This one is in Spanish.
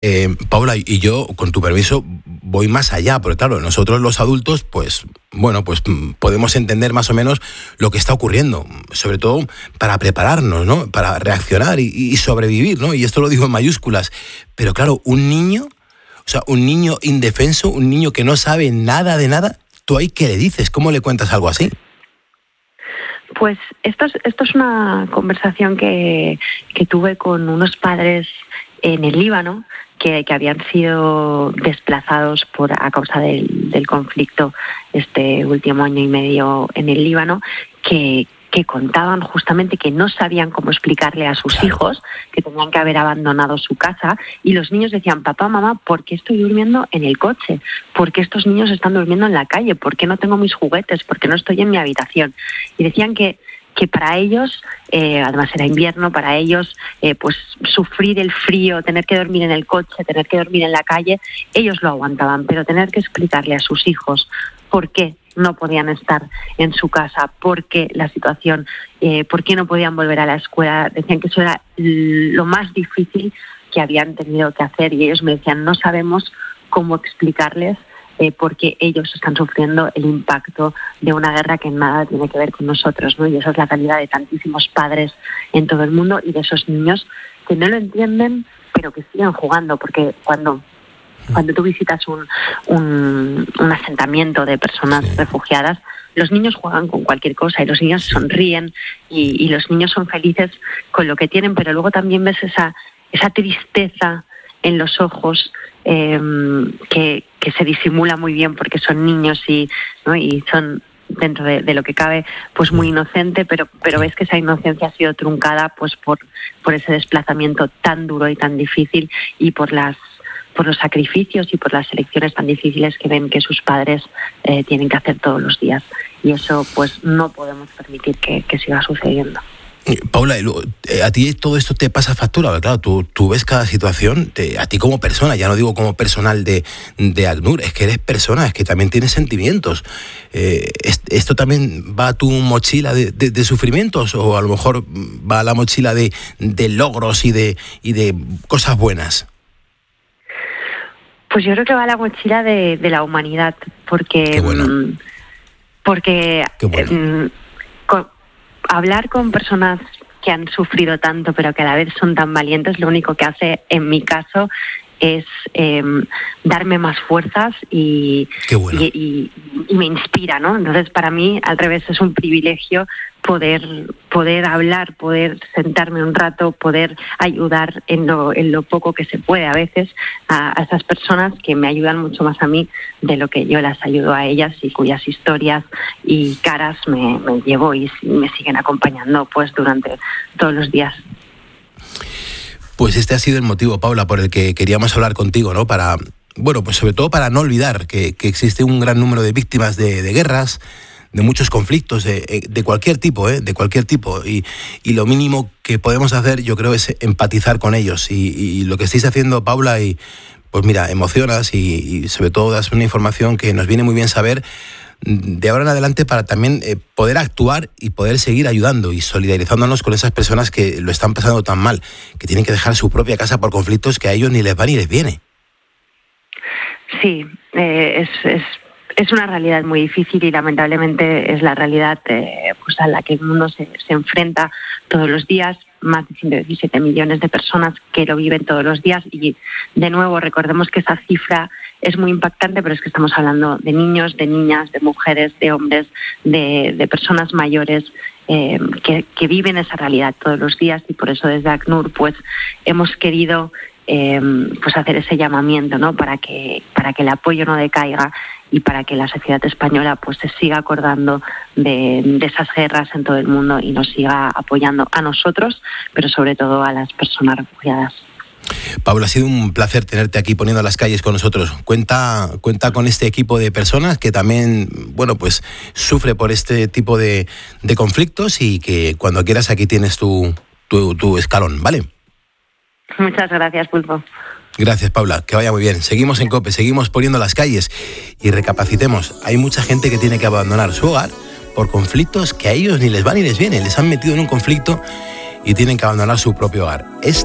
Paula, y yo, con tu permiso, voy más allá, porque claro, nosotros los adultos, pues podemos entender más o menos lo que está ocurriendo, sobre todo para prepararnos, ¿no? Para reaccionar y sobrevivir, ¿no? Y esto lo digo en mayúsculas. Pero claro, un niño indefenso, un niño que no sabe nada de nada, ¿tú ahí qué le dices? ¿Cómo le cuentas algo así? Pues esto es una conversación que tuve con unos padres en el Líbano que habían sido desplazados a causa del conflicto este último año y medio en el Líbano, que contaban justamente que no sabían cómo explicarle a sus hijos que tenían que haber abandonado su casa, y los niños decían: papá, mamá, ¿por qué estoy durmiendo en el coche? ¿Por qué estos niños están durmiendo en la calle? ¿Por qué no tengo mis juguetes? ¿Por qué no estoy en mi habitación? Y decían que para ellos, además era invierno, para ellos pues sufrir el frío, tener que dormir en el coche, tener que dormir en la calle, ellos lo aguantaban, pero tener que explicarle a sus hijos por qué no podían estar en su casa, por qué la situación, por qué no podían volver a la escuela, decían que eso era lo más difícil que habían tenido que hacer, y ellos me decían: no sabemos cómo explicarles porque ellos están sufriendo el impacto de una guerra que nada tiene que ver con nosotros, ¿no? Y esa es la realidad de tantísimos padres en todo el mundo y de esos niños que no lo entienden, pero que siguen jugando, porque cuando tú visitas un asentamiento de personas refugiadas, los niños juegan con cualquier cosa y los niños sonríen y los niños son felices con lo que tienen, pero luego también ves esa tristeza en los ojos que se disimula muy bien porque son niños y son, dentro de lo que cabe, pues muy inocente, pero ves que esa inocencia ha sido truncada pues por ese desplazamiento tan duro y tan difícil, y por los sacrificios y por las elecciones tan difíciles que ven que sus padres tienen que hacer todos los días, y eso pues no podemos permitir que siga sucediendo. Paula, a ti todo esto te pasa factura, porque claro, tú ves cada situación, a ti como persona, ya no digo como personal de ACNUR, es que eres persona, es que también tienes sentimientos. ¿Esto también va a tu mochila de sufrimientos, o a lo mejor va a la mochila de logros y de cosas buenas? Pues yo creo que va a la mochila de la humanidad, porque... Qué bueno. Porque... Qué bueno. Hablar con personas que han sufrido tanto pero que a la vez son tan valientes, lo único que hace, en mi caso, es darme más fuerzas y me inspira, ¿no? Entonces, para mí, al revés, es un privilegio poder hablar, poder sentarme un rato, poder ayudar en lo poco que se puede a veces a esas personas que me ayudan mucho más a mí de lo que yo las ayudo a ellas, y cuyas historias y caras me llevo y me siguen acompañando pues durante todos los días. Pues este ha sido el motivo, Paula, por el que queríamos hablar contigo, ¿no? Pues sobre todo para no olvidar que existe un gran número de víctimas de guerras, de muchos conflictos, de cualquier tipo, de cualquier tipo. Y lo mínimo que podemos hacer, yo creo, es empatizar con ellos. Y lo que estáis haciendo, Paula, pues mira, emocionas y sobre todo das una información que nos viene muy bien saber de ahora en adelante, para también poder actuar y poder seguir ayudando y solidarizándonos con esas personas que lo están pasando tan mal, que tienen que dejar su propia casa por conflictos que a ellos ni les va ni les viene. Sí, es una realidad muy difícil, y lamentablemente es la realidad pues a la que el mundo se enfrenta todos los días. Más de 117 millones de personas que lo viven todos los días, y de nuevo recordemos que esa cifra es muy impactante, pero es que estamos hablando de niños, de niñas, de mujeres, de hombres, de personas mayores que viven esa realidad todos los días, y por eso desde ACNUR pues hemos querido pues hacer ese llamamiento, ¿no? para que el apoyo no decaiga y para que la sociedad española pues se siga acordando de esas guerras en todo el mundo y nos siga apoyando a nosotros, pero sobre todo a las personas refugiadas. Paula, ha sido un placer tenerte aquí poniendo las calles con nosotros. Cuenta con este equipo de personas que también, pues sufre por este tipo de conflictos, y que cuando quieras aquí tienes tu escalón, ¿vale? Muchas gracias, Pulpo. Gracias, Paula, que vaya muy bien. Seguimos en COPE, seguimos poniendo las calles y recapacitemos. Hay mucha gente que tiene que abandonar su hogar por conflictos que a ellos ni les va ni les viene. Les han metido en un conflicto y tienen que abandonar su propio hogar.